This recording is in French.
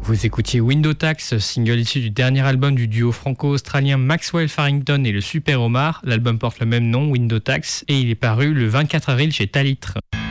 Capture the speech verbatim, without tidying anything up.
Vous écoutiez Window Tax, single issu du dernier album du duo franco-australien Maxwell Farrington et le Super Omar. L'album porte le même nom, Window Tax, et il est paru le vingt-quatre avril chez Talitre.